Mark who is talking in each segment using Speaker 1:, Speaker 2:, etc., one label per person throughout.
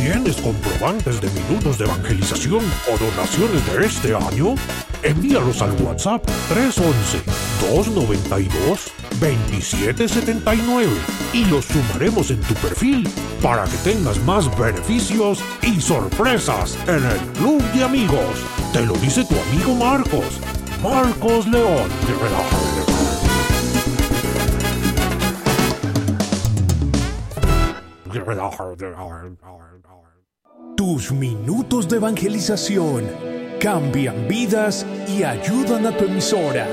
Speaker 1: ¿Tienes comprobantes de minutos de evangelización o donaciones de este año? Envíalos al WhatsApp 311-292-2779 y los sumaremos en tu perfil para que tengas más beneficios y sorpresas en el Club de Amigos. Te lo dice tu amigo Marcos León.
Speaker 2: Tus minutos de evangelización cambian vidas y ayudan a tu emisora.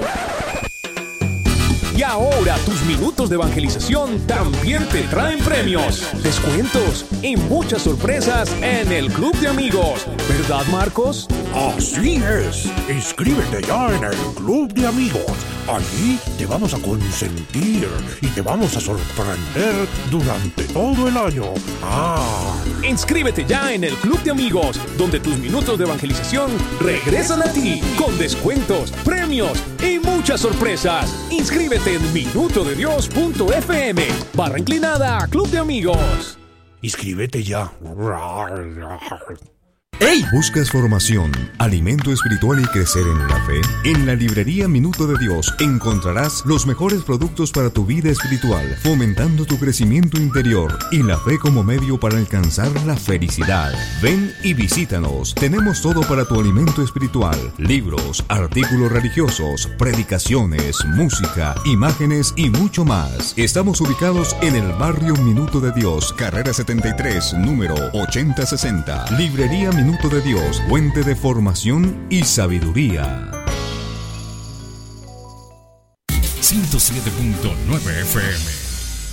Speaker 2: Y ahora tus minutos de evangelización también te traen premios, descuentos y muchas sorpresas en el Club de Amigos. ¿Verdad, Marcos?
Speaker 1: Así es. Inscríbete ya en el Club de Amigos. Allí te vamos a consentir y te vamos a sorprender durante todo el año.
Speaker 2: Inscríbete ya en el Club de Amigos, donde tus minutos de evangelización regresan a ti con descuentos, premios y muchas sorpresas. Inscríbete en minutodedios.fm /Club de Amigos.
Speaker 1: Inscríbete ya.
Speaker 3: ¡Hey! ¿Buscas formación, alimento espiritual y crecer en la fe? En la librería Minuto de Dios encontrarás los mejores productos para tu vida espiritual, fomentando tu crecimiento interior y la fe como medio para alcanzar la felicidad. Ven y visítanos. Tenemos todo para tu alimento espiritual: libros, artículos religiosos, predicaciones, música, imágenes y mucho más. Estamos ubicados en el barrio Minuto de Dios, carrera 73, número 8060. Librería Minuto de Dios, fuente de formación y sabiduría.
Speaker 4: 107.9 FM.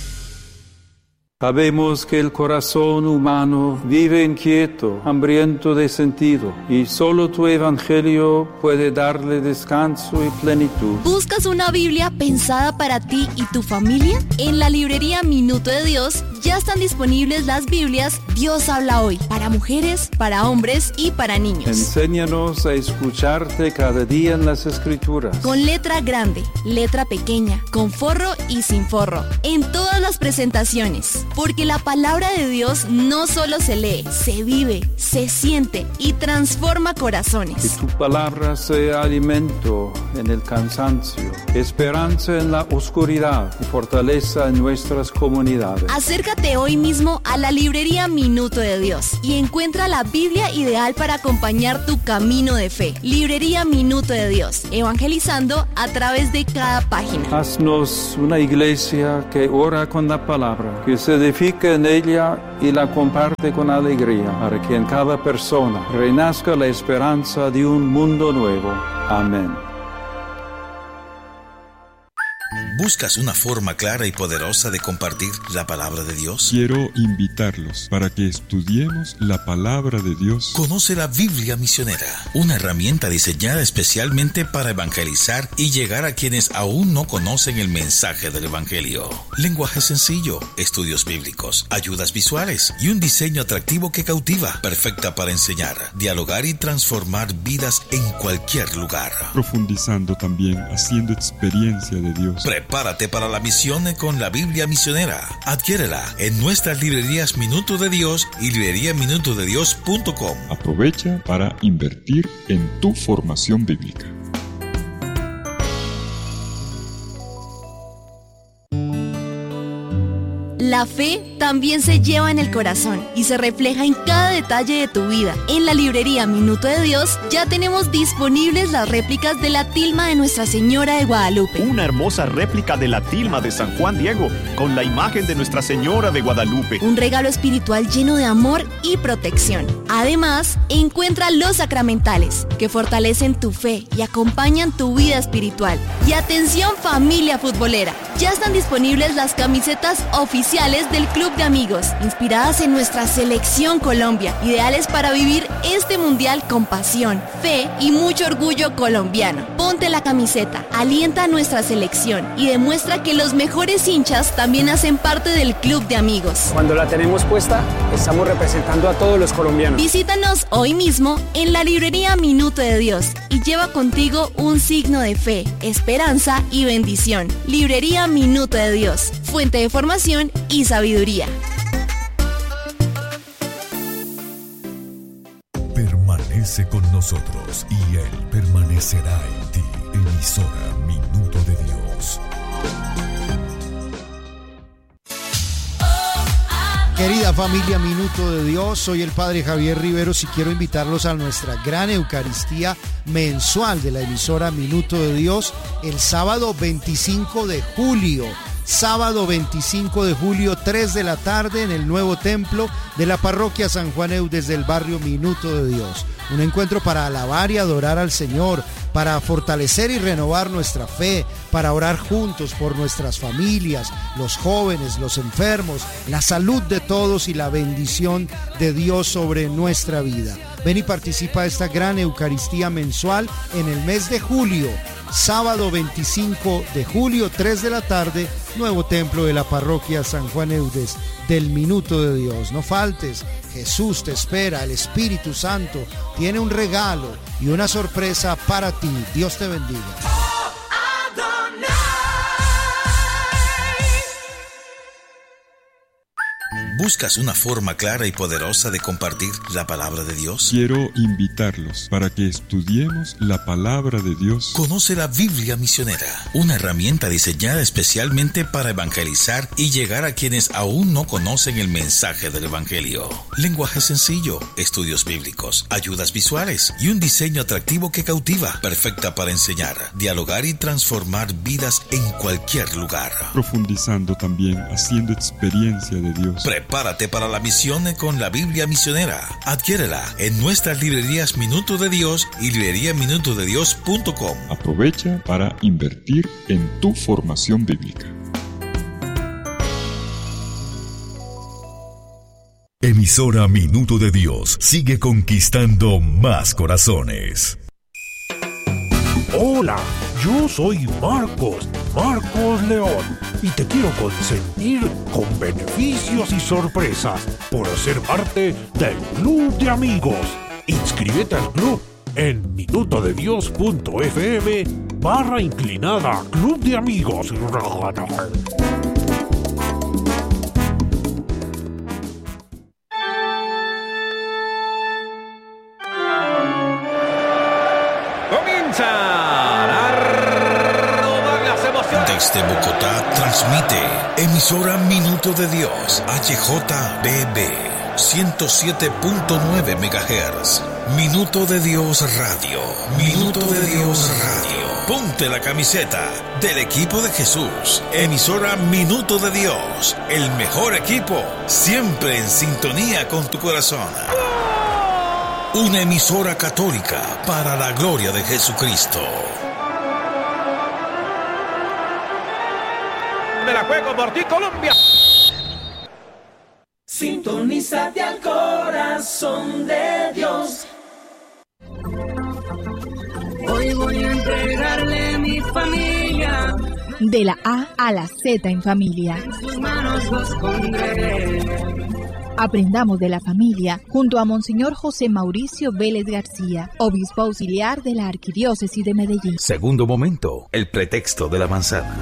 Speaker 5: Sabemos que el corazón humano vive inquieto, hambriento de sentido, y solo tu evangelio puede darle descanso y plenitud.
Speaker 6: ¿Buscas una Biblia pensada para ti y tu familia? En la librería Minuto de Dios ya están disponibles las Biblias Dios habla hoy, para mujeres, para hombres y para niños.
Speaker 5: Enséñanos a escucharte cada día en las Escrituras.
Speaker 6: Con letra grande, letra pequeña, con forro y sin forro, en todas las presentaciones. Porque la palabra de Dios no solo se lee, se vive, se siente y transforma corazones.
Speaker 5: Que tu palabra sea alimento en el cansancio, esperanza en la oscuridad y fortaleza en nuestras comunidades.
Speaker 6: Acércate hoy mismo a la librería Minuto de Dios y encuentra la Biblia ideal para acompañar tu camino de fe. Librería Minuto de Dios, evangelizando a través de cada página.
Speaker 5: Haznos una iglesia que ora con la palabra, que se edifica en ella y la comparte con alegría, para que en cada persona renazca la esperanza de un mundo nuevo. Amén.
Speaker 4: ¿Buscas una forma clara y poderosa de compartir la palabra de Dios?
Speaker 7: Quiero invitarlos para que estudiemos la palabra de Dios.
Speaker 4: Conoce la Biblia Misionera, una herramienta diseñada especialmente para evangelizar y llegar a quienes aún no conocen el mensaje del Evangelio. Lenguaje sencillo, estudios bíblicos, ayudas visuales y un diseño atractivo que cautiva, perfecta para enseñar, dialogar y transformar vidas en cualquier lugar.
Speaker 7: Profundizando también, haciendo experiencia de Dios.
Speaker 4: Prepárate para la misión con la Biblia Misionera. Adquiérela en nuestras librerías Minuto de Dios y libreriaminutodedios.com.
Speaker 7: Aprovecha para invertir en tu formación bíblica.
Speaker 6: La fe también se lleva en el corazón y se refleja en cada detalle de tu vida. En la librería Minuto de Dios ya tenemos disponibles las réplicas de la tilma de Nuestra Señora de Guadalupe.
Speaker 8: Una hermosa réplica de la tilma de San Juan Diego con la imagen de Nuestra Señora de Guadalupe.
Speaker 6: Un regalo espiritual lleno de amor y protección. Además, encuentra los sacramentales que fortalecen tu fe y acompañan tu vida espiritual. Y atención, familia futbolera, ya están disponibles las camisetas oficiales del Club de Amigos, inspiradas en nuestra selección Colombia, ideales para vivir este mundial con pasión, fe y mucho orgullo colombiano. Ponte la camiseta, alienta a nuestra selección y demuestra que los mejores hinchas también hacen parte del Club de Amigos.
Speaker 9: Cuando la tenemos puesta, estamos representando a todos los colombianos.
Speaker 6: Visítanos hoy mismo en la librería Minuto de Dios y lleva contigo un signo de fe, esperanza y bendición. Librería Minuto de Dios, fuente de formación y sabiduría.
Speaker 3: permanece con nosotros y Él permanecerá en ti. Emisora Minuto de Dios.
Speaker 10: Querida familia Minuto de Dios, soy el Padre Javier Riveros y quiero invitarlos a nuestra gran Eucaristía mensual de la emisora Minuto de Dios el sábado 25 de julio. Sábado 25 de julio, 3 de la tarde en el nuevo templo de la parroquia San Juan Eudes del barrio Minuto de Dios. Un encuentro para alabar y adorar al Señor, para fortalecer y renovar nuestra fe, para orar juntos por nuestras familias, los jóvenes, los enfermos, la salud de todos y la bendición de Dios sobre nuestra vida. Ven y participa de esta gran Eucaristía mensual en el mes de julio. Sábado 25 de julio, 3 de la tarde, nuevo templo de la parroquia San Juan Eudes del Minuto de Dios. No faltes, Jesús te espera, el Espíritu Santo tiene un regalo y una sorpresa para ti. Dios te bendiga.
Speaker 4: ¿Buscas una forma clara y poderosa de compartir la palabra de Dios?
Speaker 7: Quiero invitarlos para que estudiemos la palabra de Dios.
Speaker 4: Conoce la Biblia Misionera, una herramienta diseñada especialmente para evangelizar y llegar a quienes aún no conocen el mensaje del Evangelio. Lenguaje sencillo, estudios bíblicos, ayudas visuales y un diseño atractivo que cautiva, perfecta para enseñar, dialogar y transformar vidas en cualquier lugar.
Speaker 7: Profundizando también, haciendo experiencia de Dios.
Speaker 4: Prepárate para la misión con la Biblia Misionera. Adquiérela en nuestras librerías Minuto de Dios y libreriaminutodedios.com.
Speaker 7: Aprovecha para invertir en tu formación bíblica.
Speaker 3: Emisora Minuto de Dios sigue conquistando más corazones.
Speaker 1: Hola, yo soy Marcos León, y te quiero consentir con beneficios y sorpresas por ser parte del Club de Amigos. Inscríbete al club en minutodedios.fm/inclinada Club de Amigos.
Speaker 4: Desde Bogotá transmite emisora Minuto de Dios, HJBB 107.9 MHz. Minuto de Dios Radio. Minuto de Dios Radio. Ponte la camiseta del equipo de Jesús. Emisora Minuto de Dios, el mejor equipo, siempre en sintonía con tu corazón. Una emisora católica para la gloria de Jesucristo.
Speaker 2: Me la juego por ti, Colombia.
Speaker 11: Sintonízate al corazón de Dios. Hoy voy a entregarle mi familia.
Speaker 6: De la A a la Z en familia.
Speaker 11: En sus manos los pondré.
Speaker 6: Aprendamos de la familia junto a Monseñor José Mauricio Vélez García, obispo auxiliar de la Arquidiócesis de Medellín.
Speaker 4: Segundo momento, el pretexto de la manzana.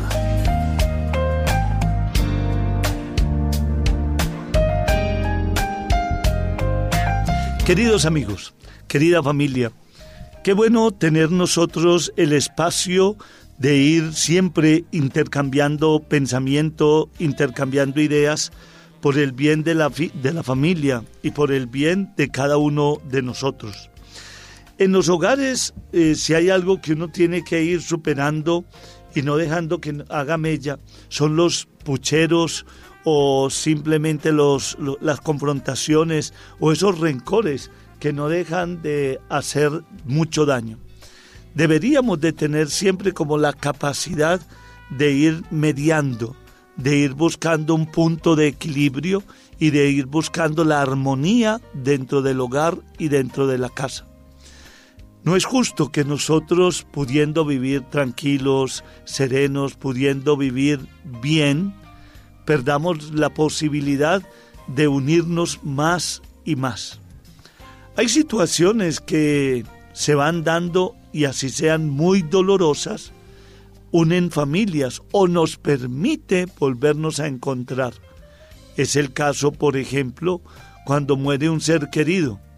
Speaker 12: Queridos amigos, querida familia, qué bueno tener nosotros el espacio de ir siempre intercambiando pensamiento, intercambiando ideas por el bien de la familia y por el bien de cada uno de nosotros. En los hogares, si hay algo que uno tiene que ir superando y no dejando que haga mella, son los pucheros o simplemente las confrontaciones o esos rencores que no dejan de hacer mucho daño. Deberíamos de tener siempre como la capacidad de ir mediando, de ir buscando un punto de equilibrio y de ir buscando la armonía dentro del hogar y dentro de la casa. No es justo que nosotros, pudiendo vivir tranquilos, serenos, pudiendo vivir bien, perdamos la posibilidad de unirnos más y más. Hay situaciones que se van dando y así sean muy dolorosas, unen familias o nos permite volvernos a encontrar. Es el caso, por ejemplo, cuando muere un ser querido.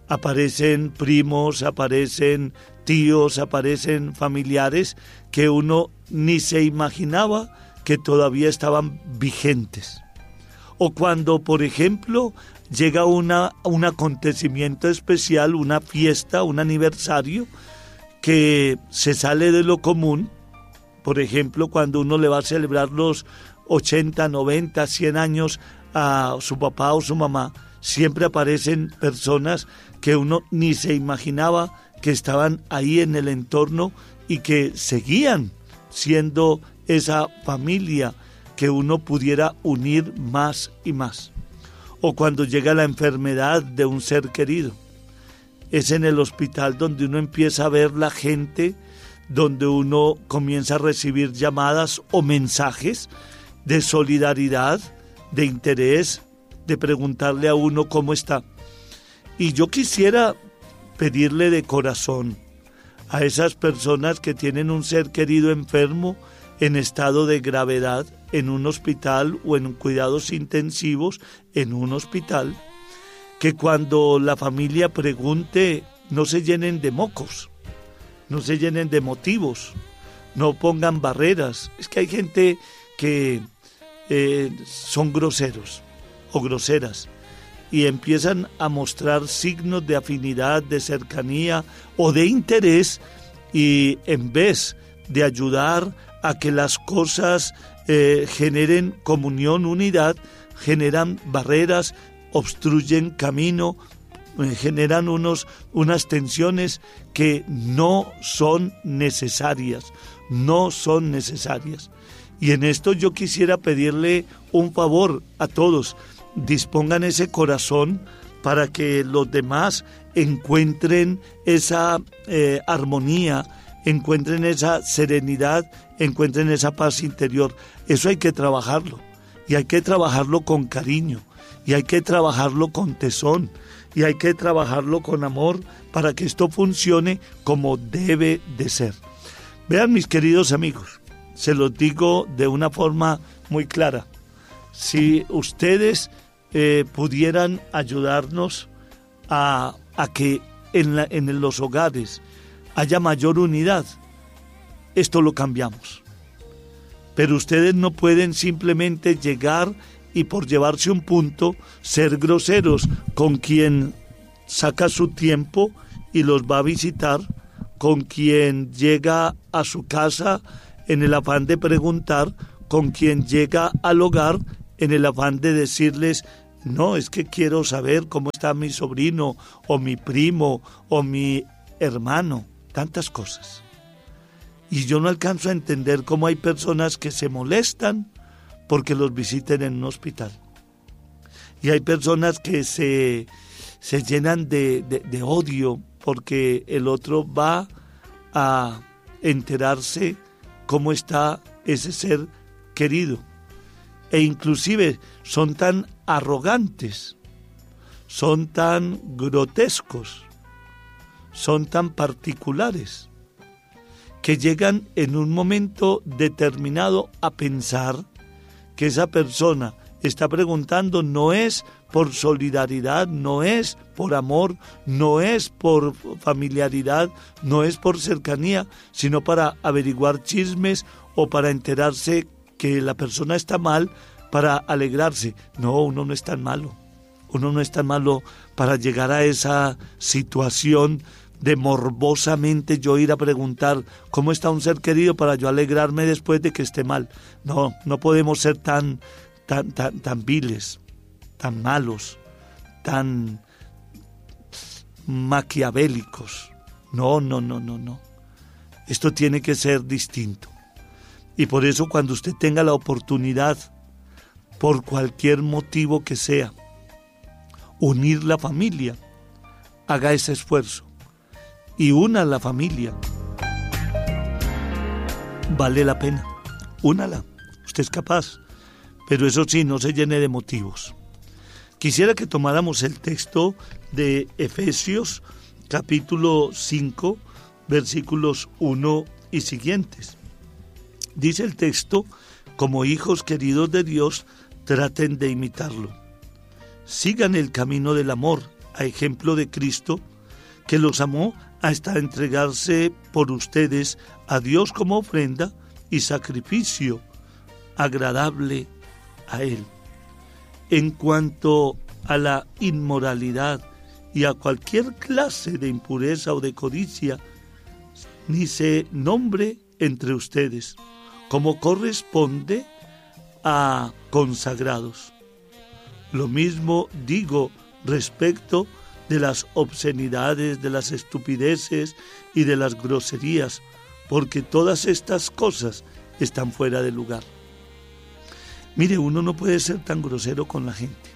Speaker 12: aparecen primos, aparecen tíos, aparecen familiares que uno ni se imaginaba que todavía estaban vigentes. O cuando, por ejemplo, llega un acontecimiento especial, una fiesta, un aniversario, que se sale de lo común. Por ejemplo, cuando uno le va a celebrar los 80, 90, 100 años a su papá o su mamá, siempre aparecen personas que uno ni se imaginaba que estaban ahí en el entorno y que seguían siendo esa familia que uno pudiera unir más y más. O cuando llega la enfermedad de un ser querido. Es en el hospital donde uno empieza a ver la gente, donde uno comienza a recibir llamadas o mensajes de solidaridad, de interés, de preguntarle a uno cómo está. Y yo quisiera pedirle de corazón a esas personas que tienen un ser querido enfermo en estado de gravedad en un hospital o en cuidados intensivos en un hospital, que cuando la familia pregunte no se llenen de mocos, no se llenen de motivos, no pongan barreras. Es que hay gente que son groseros o groseras y empiezan a mostrar signos de afinidad, de cercanía o de interés, y en vez de ayudar a que las cosas generen comunión, unidad, generan barreras, obstruyen camino, generan unas tensiones que no son necesarias, no son necesarias. Y en esto yo quisiera pedirle un favor a todos: dispongan ese corazón para que los demás encuentren esa armonía, encuentren esa serenidad, encuentren esa paz interior. Eso hay que trabajarlo, y hay que trabajarlo con cariño, y hay que trabajarlo con tesón, y hay que trabajarlo con amor para que esto funcione como debe de ser. Vean, mis queridos amigos, se los digo de una forma muy clara. Si ustedes pudieran ayudarnos a que en los hogares haya mayor unidad, esto lo cambiamos. Pero ustedes no pueden simplemente llegar y, por llevarse un punto, ser groseros con quien saca su tiempo y los va a visitar, con quien llega a su casa en el afán de preguntar, con quien llega al hogar en el afán de decirles: no, es que quiero saber cómo está mi sobrino o mi primo o mi hermano. Tantas cosas. Y yo no alcanzo a entender cómo hay personas que se molestan porque los visiten en un hospital. Y hay personas que se llenan de odio porque el otro va a enterarse cómo está ese ser querido. E inclusive son tan arrogantes, son tan grotescos, son tan particulares, que llegan en un momento determinado a pensar que esa persona está preguntando no es por solidaridad, no es por amor, no es por familiaridad, no es por cercanía, sino para averiguar chismes o para enterarse que la persona está mal, para alegrarse. No, uno no es tan malo. Uno no es tan malo para llegar a esa situación de morbosamente yo ir a preguntar cómo está un ser querido para yo alegrarme después de que esté mal. No, no podemos ser tan viles, tan malos, tan maquiavélicos. No. Esto tiene que ser distinto. Y por eso, cuando usted tenga la oportunidad, por cualquier motivo que sea, unir la familia, haga ese esfuerzo y una la familia. Vale la pena, únala, usted es capaz, pero eso sí, no se llene de motivos. Quisiera que tomáramos el texto de Efesios capítulo 5, versículos 1 y siguientes. Dice el texto: como hijos queridos de Dios, traten de imitarlo. Sigan el camino del amor, a ejemplo de Cristo, que los amó hasta entregarse por ustedes a Dios como ofrenda y sacrificio agradable a Él. En cuanto a la inmoralidad y a cualquier clase de impureza o de codicia, ni se nombre entre ustedes, como corresponde a consagrados. Lo mismo digo respecto de las obscenidades, de las estupideces y de las groserías, porque todas estas cosas están fuera de lugar. Mire, uno no puede ser tan grosero con la gente.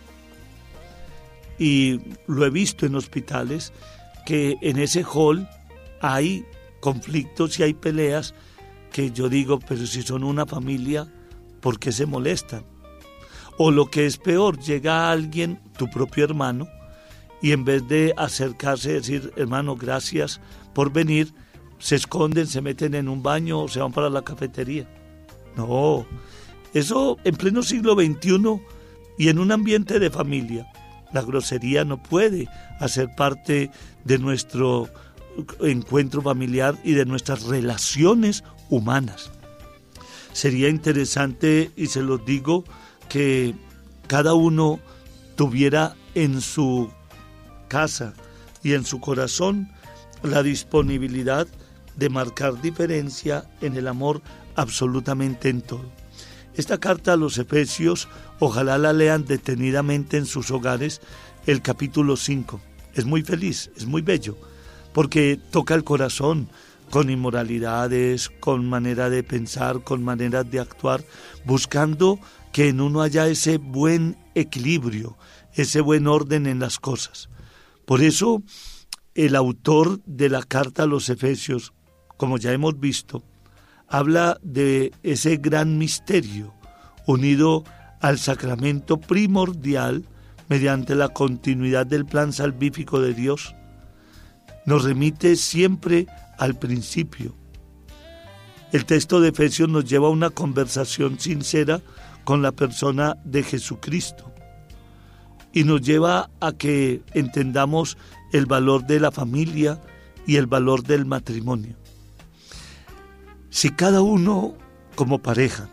Speaker 12: Y lo he visto en hospitales, que en ese hall hay conflictos y hay peleas que yo digo, pero si son una familia, ¿por qué se molestan? O lo que es peor, llega alguien, tu propio hermano, y en vez de acercarse y decir, hermano, gracias por venir, se esconden, se meten en un baño o se van para la cafetería. No, eso en pleno siglo XXI y en un ambiente de familia. La grosería no puede hacer parte de nuestro encuentro familiar y de nuestras relaciones humanas. Sería interesante, y se los digo, que cada uno tuviera en su casa y en su corazón la disponibilidad de marcar diferencia en el amor absolutamente en todo. Esta carta a los Efesios, ojalá la lean detenidamente en sus hogares, el capítulo 5. Es muy feliz, es muy bello, porque toca el corazón con inmoralidades, con manera de pensar, con maneras de actuar, buscando que en uno haya ese buen equilibrio, ese buen orden en las cosas. Por eso, el autor de la carta a los Efesios, como ya hemos visto, habla de ese gran misterio unido al sacramento primordial mediante la continuidad del plan salvífico de Dios. Nos remite siempre al principio. El texto de Efesios nos lleva a una conversación sincera con la persona de Jesucristo y nos lleva a que entendamos el valor de la familia y el valor del matrimonio. Si cada uno como pareja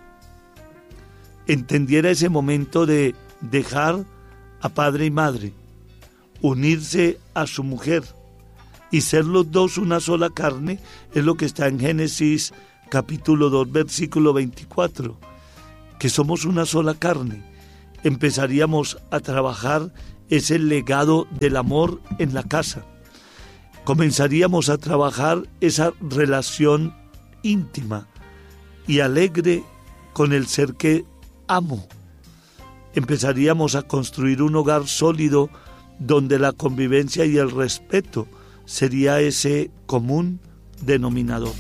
Speaker 12: entendiera ese momento de dejar a padre y madre, unirse a su mujer y ser los dos una sola carne, es lo que está en Génesis capítulo 2, versículo 24, que somos una sola carne, empezaríamos a trabajar ese legado del amor en la casa. Comenzaríamos a trabajar esa relación íntima y alegre con el ser que amo. Empezaríamos a construir un hogar sólido donde la convivencia y el respeto sería ese común denominador.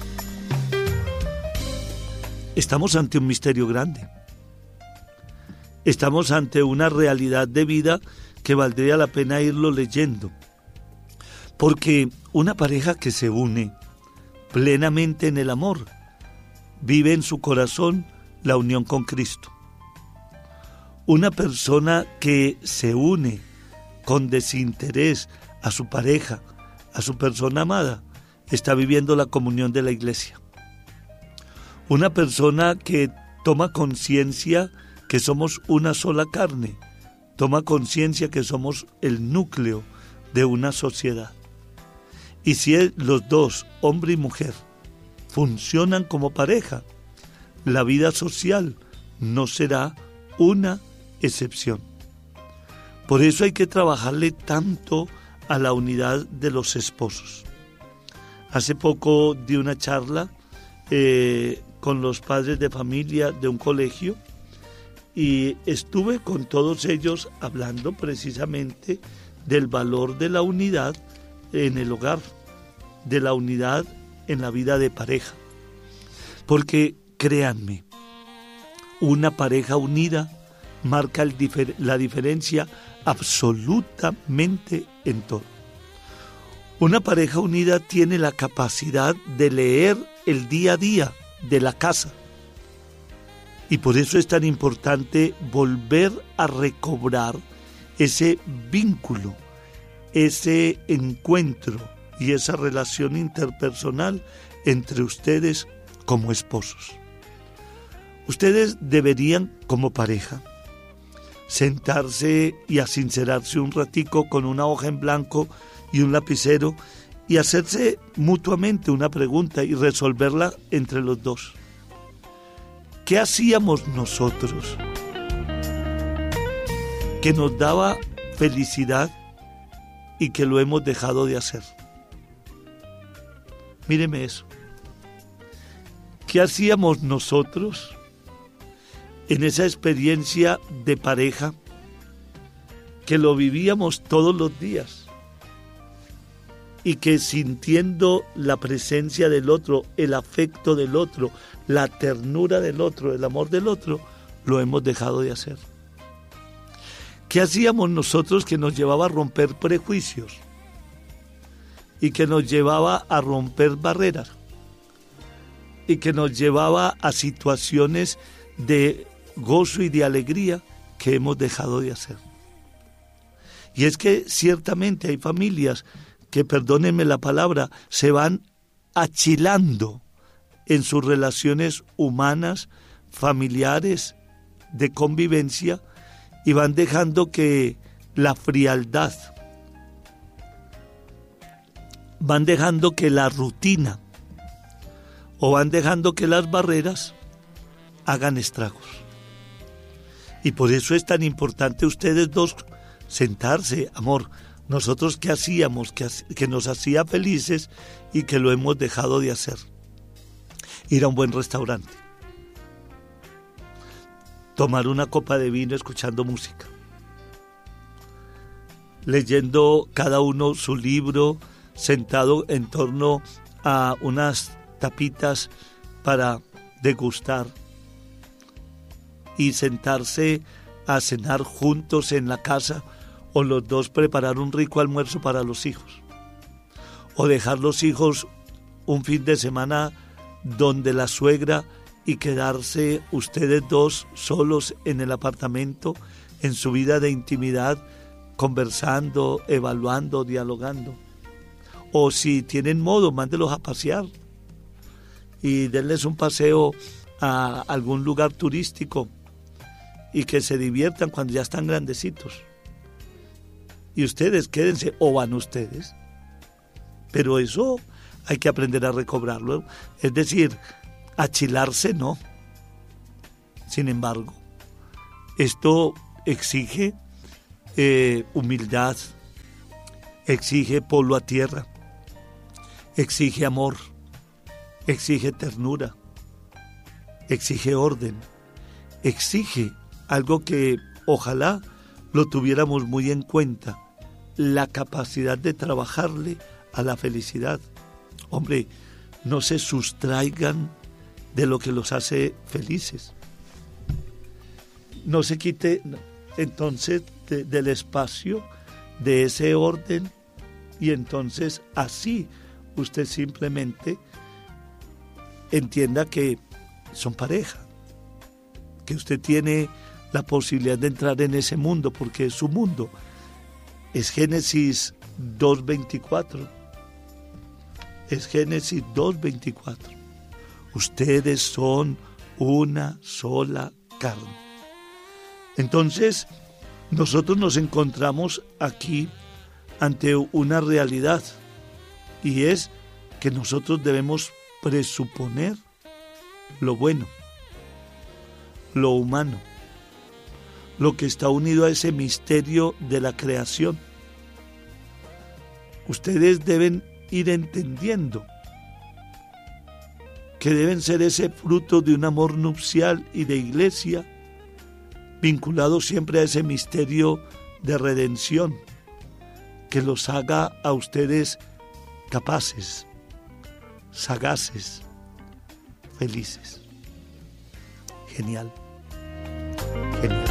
Speaker 12: Estamos ante un misterio grande. Estamos ante una realidad de vida que valdría la pena irlo leyendo. Porque una pareja que se une plenamente en el amor vive en su corazón la unión con Cristo. Una persona que se une con desinterés a su pareja, a su persona amada, está viviendo la comunión de la iglesia. Una persona que toma conciencia que somos una sola carne, toma conciencia que somos el núcleo de una sociedad. Y si los dos, hombre y mujer, funcionan como pareja, la vida social no será una excepción. Por eso hay que trabajarle tanto a la unidad de los esposos. Hace poco di una charla con los padres de familia de un colegio y estuve con todos ellos hablando precisamente del valor de la unidad en el hogar, de la unidad en la vida de pareja. Porque créanme, una pareja unida marca la diferencia absolutamente en todo. Una pareja unida tiene la capacidad de leer el día a día de la casa. Y por eso es tan importante volver a recobrar ese vínculo ese encuentro y esa relación interpersonal entre ustedes como esposos. Ustedes deberían, como pareja, sentarse y a sincerarse un ratico con una hoja en blanco y un lapicero y hacerse mutuamente una pregunta y resolverla entre los dos. ¿Qué hacíamos nosotros que nos daba felicidad y que lo hemos dejado de hacer? Míreme eso. ¿Qué hacíamos nosotros en esa experiencia de pareja que lo vivíamos todos los días y que sintiendo la presencia del otro, el afecto del otro, la ternura del otro, el amor del otro, lo hemos dejado de hacer? ¿Qué hacíamos nosotros que nos llevaba a romper prejuicios y que nos llevaba a romper barreras y que nos llevaba a situaciones de gozo y de alegría que hemos dejado de hacer? Y es que ciertamente hay familias que, perdónenme la palabra, se van achilando en sus relaciones humanas, familiares, de convivencia, y van dejando que la frialdad, van dejando que la rutina, o van dejando que las barreras hagan estragos. Y por eso es tan importante ustedes dos sentarse, amor, nosotros qué hacíamos, que nos hacía felices y que lo hemos dejado de hacer. Ir a un buen restaurante, tomar una copa de vino escuchando música, leyendo cada uno su libro, sentado en torno a unas tapitas para degustar y sentarse a cenar juntos en la casa, o los dos preparar un rico almuerzo para los hijos, o dejar los hijos un fin de semana donde la suegra y quedarse ustedes dos solos en el apartamento, en su vida de intimidad, conversando, evaluando, dialogando. O si tienen modo, mándelos a pasear y denles un paseo a algún lugar turístico y que se diviertan cuando ya están grandecitos. Y ustedes quédense, o van ustedes. Pero eso hay que aprender a recobrarlo. Es decir, achilarse no. Sin embargo, esto exige humildad, exige polvo a tierra, exige amor, exige ternura, exige orden, exige algo que ojalá lo tuviéramos muy en cuenta, la capacidad de trabajarle a la felicidad. Hombre, no se sustraigan de lo que los hace felices. No se quite entonces del espacio, de ese orden, y entonces así usted simplemente entienda que son pareja, que usted tiene la posibilidad de entrar en ese mundo porque es su mundo. Es Génesis 2:24. Es Génesis 2:24. Ustedes son una sola carne. Entonces, nosotros nos encontramos aquí ante una realidad, y es que nosotros debemos presuponer lo bueno, lo humano, lo que está unido a ese misterio de la creación. Ustedes deben ir entendiendo que deben ser ese fruto de un amor nupcial y de iglesia, vinculado siempre a ese misterio de redención, que los haga a ustedes capaces, sagaces, felices. Genial, genial.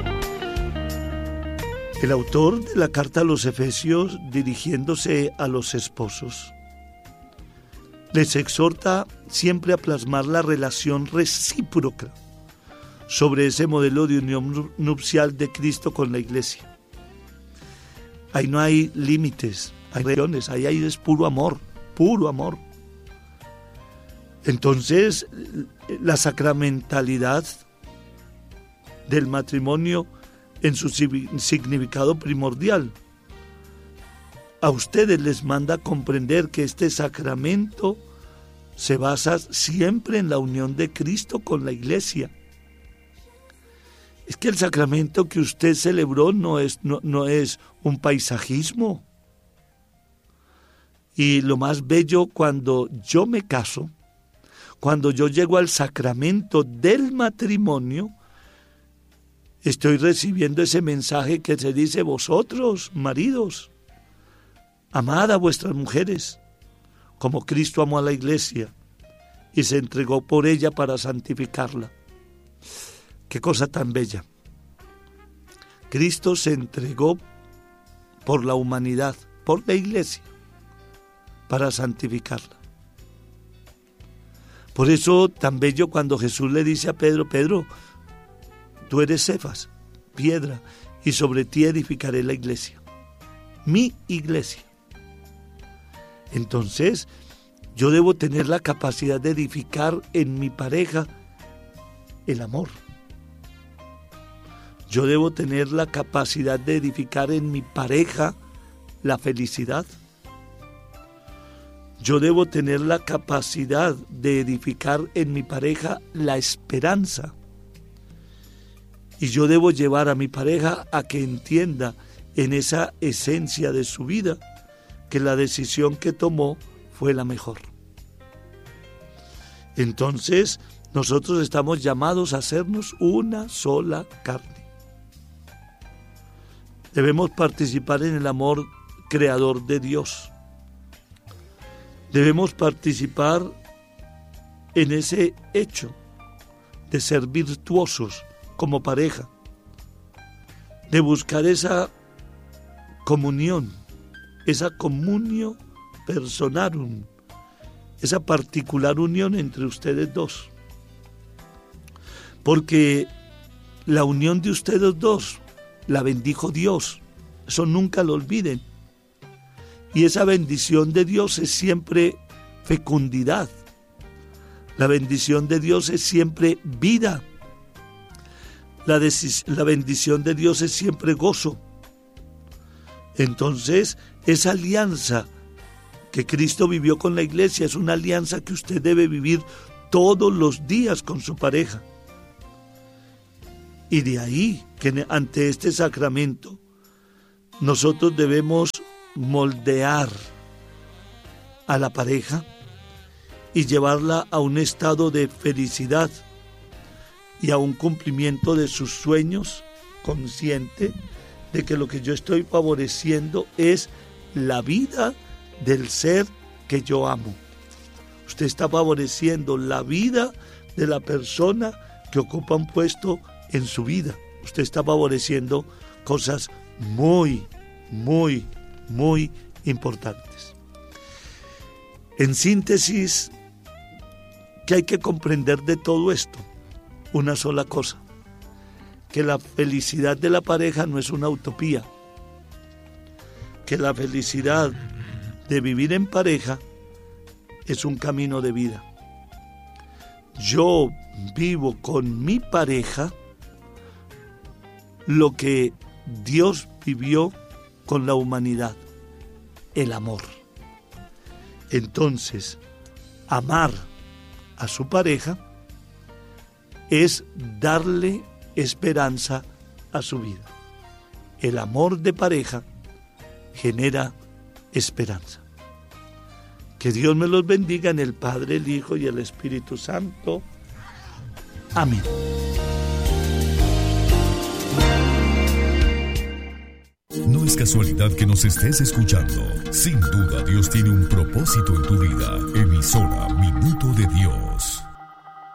Speaker 12: El autor de la carta a los Efesios, dirigiéndose a los esposos, les exhorta siempre a plasmar la relación recíproca sobre ese modelo de unión nupcial de Cristo con la Iglesia. Ahí no hay límites, hay regiones, ahí es puro amor, puro amor. Entonces, la sacramentalidad del matrimonio en su significado primordial, a ustedes les manda a comprender que este sacramento se basa siempre en la unión de Cristo con la Iglesia. Es que el sacramento que usted celebró no es un paisajismo. Y lo más bello, cuando yo me caso, cuando yo llego al sacramento del matrimonio, estoy recibiendo ese mensaje que se dice: vosotros, maridos, amad a vuestras mujeres, como Cristo amó a la Iglesia y se entregó por ella para santificarla. Qué cosa tan bella. Cristo se entregó por la humanidad, por la Iglesia, para santificarla. Por eso tan bello cuando Jesús le dice a Pedro: Pedro, tú eres Cefas, piedra, y sobre ti edificaré la iglesia, mi iglesia. Entonces, yo debo tener la capacidad de edificar en mi pareja el amor. Yo debo tener la capacidad de edificar en mi pareja la felicidad. Yo debo tener la capacidad de edificar en mi pareja la esperanza. Y yo debo llevar a mi pareja a que entienda en esa esencia de su vida que la decisión que tomó fue la mejor. Entonces, nosotros estamos llamados a hacernos una sola carne. Debemos participar en el amor creador de Dios. Debemos participar en ese hecho de ser virtuosos como pareja, de buscar esa comunión, esa communio personarum, esa particular unión entre ustedes dos. Porque la unión de ustedes dos la bendijo Dios, eso nunca lo olviden. Y esa bendición de Dios es siempre fecundidad. La bendición de Dios es siempre vida. La bendición de Dios es siempre gozo. Entonces, esa alianza que Cristo vivió con la iglesia es una alianza que usted debe vivir todos los días con su pareja. Y de ahí que ante este sacramento nosotros debemos moldear a la pareja y llevarla a un estado de felicidad y a un cumplimiento de sus sueños, consciente de que lo que yo estoy favoreciendo es la vida del ser que yo amo. Usted está favoreciendo la vida de la persona que ocupa un puesto en su vida. Usted está favoreciendo cosas muy, muy, muy importantes. En síntesis, ¿qué hay que comprender de todo esto? Una sola cosa, que la felicidad de la pareja no es una utopía, que la felicidad de vivir en pareja es un camino de vida. Yo vivo con mi pareja lo que Dios vivió con la humanidad, el amor. Entonces, amar a su pareja es darle esperanza a su vida. El amor de pareja genera esperanza. Que Dios me los bendiga en el Padre, el Hijo y el Espíritu Santo. Amén.
Speaker 3: No es casualidad que nos estés escuchando. Sin duda Dios tiene un propósito en tu vida. Emisora Minuto de Dios.